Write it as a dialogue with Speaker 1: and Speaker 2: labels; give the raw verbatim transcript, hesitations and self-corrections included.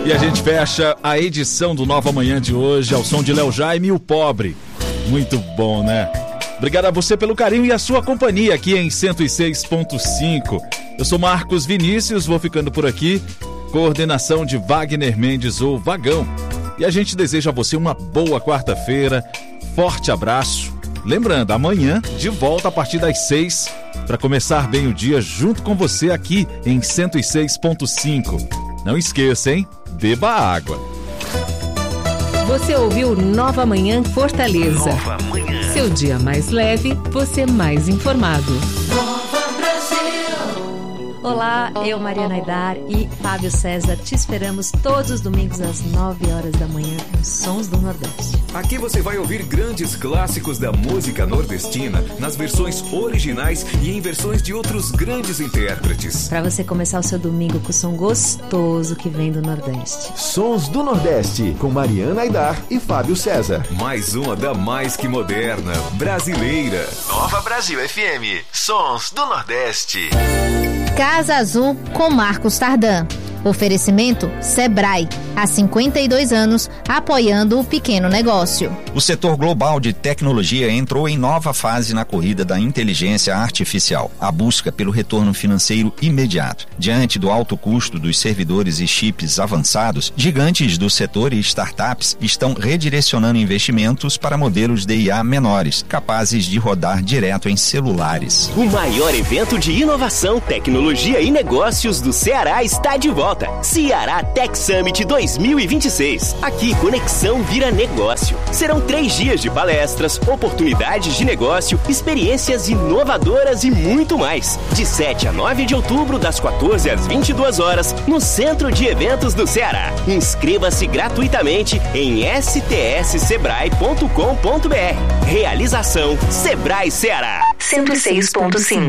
Speaker 1: E a gente fecha a edição do Nova Manhã de hoje ao som de Léo Jaime e o Pobre. Muito bom, né? Obrigado a você pelo carinho e a sua companhia aqui em cento e seis ponto cinco. Eu sou Marcos Vinícius, vou ficando por aqui. Coordenação de Wagner Mendes, ou Vagão. E a gente deseja a você uma boa quarta-feira. Forte abraço. Lembrando, amanhã de volta a partir das seis para começar bem o dia junto com você aqui em cento e seis ponto cinco. Não esqueça, hein? Beba água.
Speaker 2: Você ouviu Nova Manhã Fortaleza.
Speaker 3: Nova Manhã.
Speaker 2: Seu dia mais leve, você mais informado.
Speaker 4: Olá, eu, Mariana Aidar e Fábio César, te esperamos todos os domingos às nove horas da manhã nos Sons do Nordeste.
Speaker 3: Aqui você vai ouvir grandes clássicos da música nordestina nas versões originais e em versões de outros grandes intérpretes.
Speaker 4: Para você começar o seu domingo com o som gostoso que vem do Nordeste.
Speaker 5: Sons do Nordeste, com Mariana Aidar e Fábio César.
Speaker 3: Mais uma da mais que moderna, brasileira.
Speaker 6: Nova Brasil F M, Sons do Nordeste.
Speaker 7: Casa Azul com Marcos Tardan. Oferecimento Sebrae, há cinquenta e dois anos, apoiando o pequeno negócio.
Speaker 8: O setor global de tecnologia entrou em nova fase na corrida da inteligência artificial, a busca pelo retorno financeiro imediato. Diante do alto custo dos servidores e chips avançados, gigantes do setor e startups estão redirecionando investimentos para modelos de I A menores, capazes de rodar direto em celulares.
Speaker 9: O maior evento de inovação, tecnologia e negócios do Ceará está de volta. Ceará Tech Summit dois mil e vinte e seis. Aqui, conexão vira negócio. Serão três dias de palestras, oportunidades de negócio, experiências inovadoras e muito mais. De sete a nove de outubro, das quatorze às vinte e duas horas, no Centro de Eventos do Ceará. Inscreva-se gratuitamente em s t s sebrae ponto com ponto b r. Realização Sebrae Ceará.
Speaker 10: cento e seis ponto cinco.